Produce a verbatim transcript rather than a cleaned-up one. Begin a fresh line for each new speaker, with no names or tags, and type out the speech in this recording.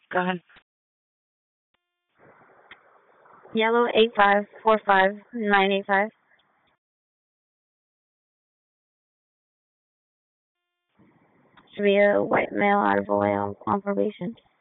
Go ahead.
Yellow eight five four five nine eight five. Should be a white male out of Hawaii on, on probation.